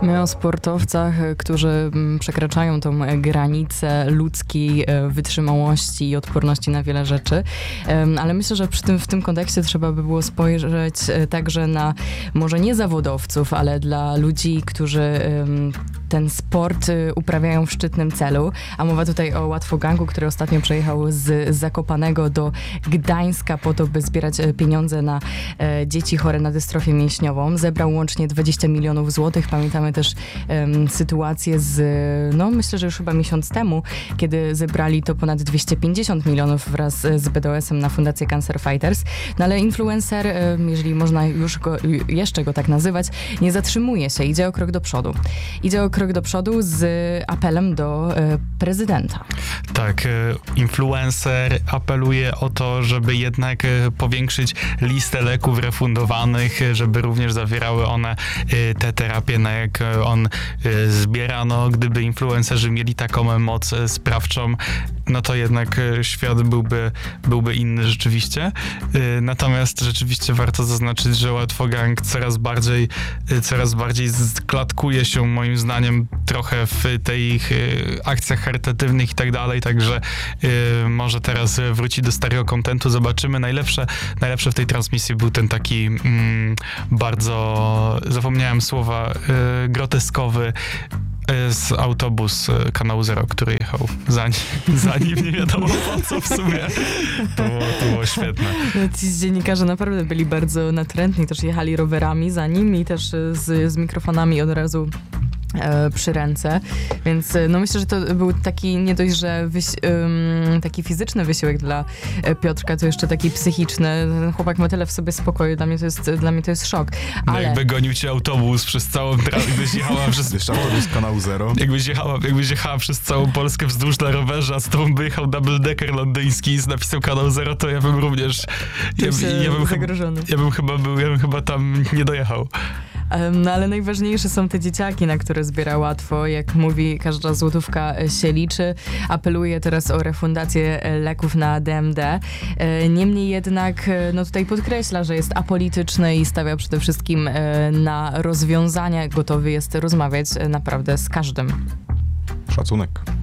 My o sportowcach, którzy przekraczają tą granicę ludzkiej wytrzymałości i odporności na wiele rzeczy, ale myślę, że w tym kontekście trzeba by było spojrzeć także na może nie zawodowców, ale dla ludzi, którzy ten sport uprawiają w szczytnym celu, a mowa tutaj o Łatwogangu, który ostatnio przejechał z Zakopanego do Gdańska po to, by zbierać pieniądze na dzieci chore na dystrofię mięśniową. Zebrał łącznie 20 milionów złotych. Pamiętamy też sytuację myślę, że już chyba miesiąc temu, kiedy zebrali to ponad 250 milionów wraz z BDS-em na Fundację Cancer Fighters. No ale influencer, jeżeli można jeszcze go tak nazywać, nie zatrzymuje się, idzie o krok do przodu. Idzie o krok do przodu z apelem do prezydenta. Tak, influencer apeluje o to, żeby jednak powiększyć listę leków refundowanych, żeby również zawierały one te terapie, na jak on zbiera. No, gdyby influencerzy mieli taką moc sprawczą, no to jednak świat byłby inny rzeczywiście. Natomiast rzeczywiście warto zaznaczyć, że Łatwogang coraz bardziej klatkuje się moim zdaniem trochę w tych akcjach charytatywnych i tak dalej, także może teraz wróci do starego kontentu, zobaczymy. Najlepsze w tej transmisji był ten taki bardzo, zapomniałem słowa, groteskowy z autobus Kanału Zero, który jechał za nim nie wiadomo po co w sumie. To było świetne. No, ci dziennikarze naprawdę byli bardzo natrętni, też jechali rowerami za nim i też z mikrofonami od razu przy ręce, więc no myślę, że to był taki nie dość, że taki fizyczny wysiłek dla Piotrka, to jeszcze taki psychiczny. Ten chłopak ma tyle w sobie spokoju, dla mnie to jest szok. No jakby gonił cię autobus przez całą trasę, jakbyś jechała Jeszcze autobus Kanału Zero. Jakbyś jechała przez całą Polskę wzdłuż na rowerze, a z tobą by jechał double decker londyński i napisał Kanał Zero, to ja bym również zagrożony. Ja bym chyba tam nie dojechał. No ale najważniejsze są te dzieciaki, na które zbiera Łatwo. Jak mówi, każda złotówka się liczy. Apeluje teraz o refundację leków na DMD. Niemniej jednak tutaj podkreśla, że jest apolityczny i stawia przede wszystkim na rozwiązania. Gotowy jest rozmawiać naprawdę z każdym. Szacunek.